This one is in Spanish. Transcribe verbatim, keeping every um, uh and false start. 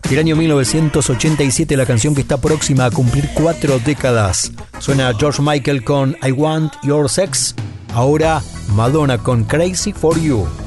Del año mil novecientos ochenta y siete, la canción que está próxima a cumplir cuatro décadas. Suena George Michael con I Want Your Sex. Ahora Madonna con Crazy for You.